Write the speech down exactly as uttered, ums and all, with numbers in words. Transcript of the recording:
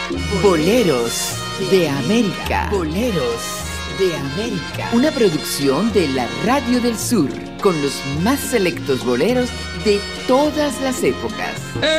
Boleros de América. Boleros de América. Una producción de la Radio del Sur, con los más selectos boleros de todas las épocas.